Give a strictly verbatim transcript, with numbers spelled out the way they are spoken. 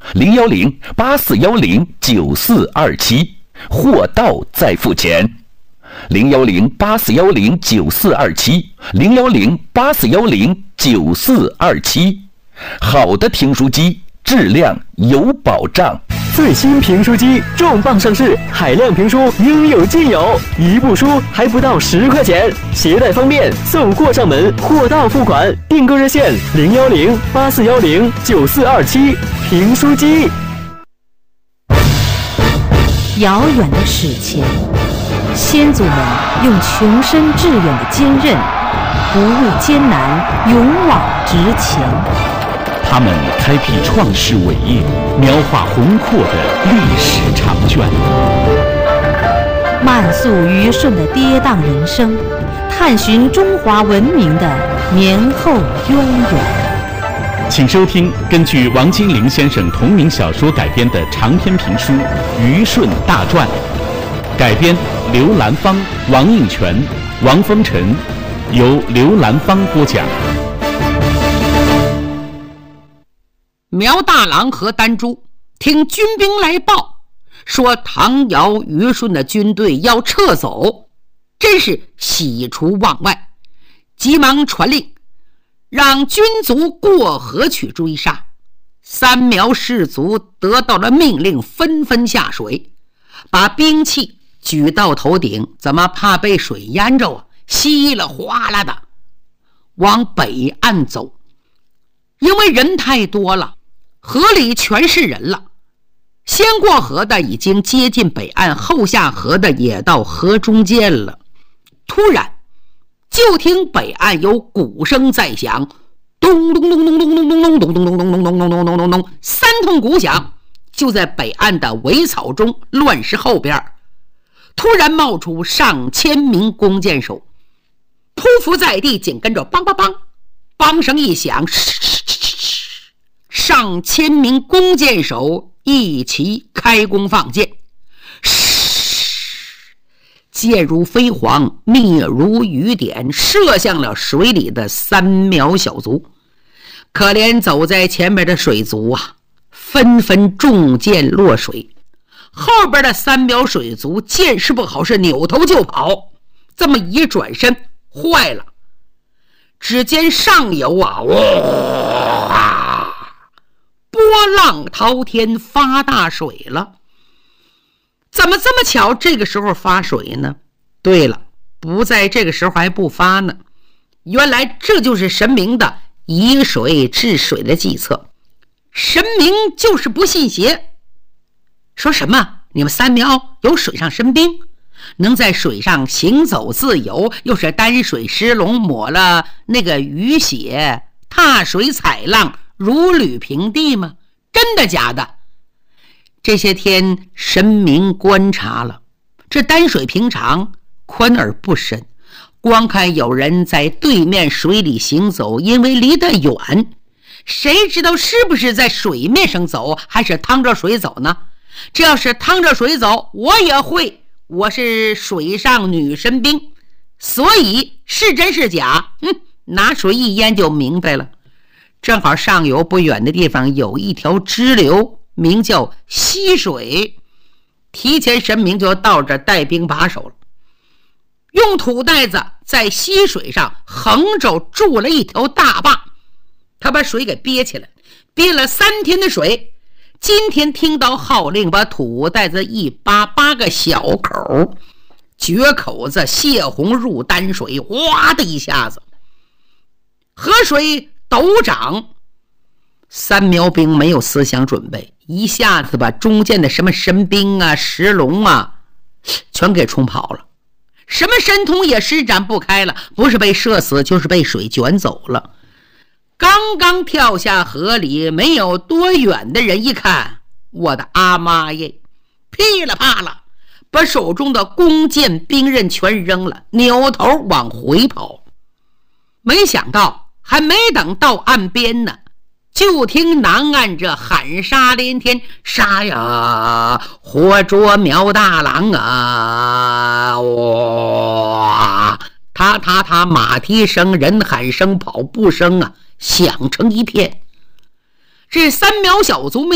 零幺零八四幺零九四二七，货到再付钱。零幺零八四幺零九四二七，零幺零八四幺零九四二七。好的评书机，质量有保障。 最新评书机重磅上市，海量评书应有尽有，一部书还不到十块钱，携带方便，送货上门，货到付款。订购热线零幺零八四幺零九四二七。评书机。 遥远的史前，先祖们用穷身致远的坚韧，不畏艰难，勇往直前。 他们开辟创世伟业，描画宏阔的历史长卷， 慢速愚顺的跌宕人生，探寻中华文明的年后渊源。 请收听根据王金陵先生同名小说改编的长篇评书《虞舜大传》，改编刘兰芳、王应泉、王风尘，由刘兰芳播讲。 苗大郎和丹珠听军兵来报，说唐尧虞舜的军队要撤走，真是喜出望外，急忙传令让军卒过河去追杀。三苗士卒得到了命令，纷纷下水，把兵器举到头顶，怎么怕被水淹着啊？稀里哗啦的往北岸走，因为人太多了，河里全是人了。先过河的已经接近北岸，后下河的也到河中间了。突然就听北岸有鼓声在响，咚咚咚咚咚咚咚咚咚咚咚咚咚咚咚咚咚咚咚，三通鼓响，就在北岸的苇草中乱石后边，突然冒出上千名弓箭手，匍匐在地，紧跟着梆梆梆，梆声一响，上千名弓箭手一齐开弓放箭，箭如飞蝗，密如雨点，射向了水里的三苗小卒。可怜走在前面的水卒啊，纷纷中箭落水。后边的三苗水卒见势不好，是扭头就跑。这么一转身，坏了！只见上游啊，哇，波浪滔天，发大水了。怎么这么巧这个时候发水呢？对了，不在这个时候还不发呢。原来这就是神明的以水治水的计策。神明就是不信邪，说什么你们三苗有水上神兵，能在水上行走自由，又是丹水石龙抹了那个雨血，踏水踩浪，如履平地吗？真的假的？这些天神明观察了，这丹水平常宽而不深，光看有人在对面水里行走，因为离得远，谁知道是不是在水面上走，还是趟着水走呢？这要是趟着水走，我也会，我是水上女神兵，所以是真是假，嗯，拿水一淹就明白了。正好上游不远的地方有一条支流，名叫溪水，提前神明就到这带兵把守了，用土袋子在溪水上横着筑了一条大坝，他把水给憋起来，憋了三天的水。今天听到号令，把土袋子一扒，八个小口，决口子泄洪入丹水，哗的一下子，河水陡涨。三苗兵没有思想准备，一下子把中间的什么神兵啊、石龙啊全给冲跑了，什么神通也施展不开了，不是被射死就是被水卷走了。刚刚跳下河里没有多远的人一看，我的阿妈耶，噼里啪啦把手中的弓箭兵刃全扔了，扭头往回跑。没想到还没等到岸边呢，就听南岸这喊杀连天，杀呀，活捉苗大郎啊！哇，他他他马蹄声、人喊声、跑步声啊，响成一片。这三苗小卒们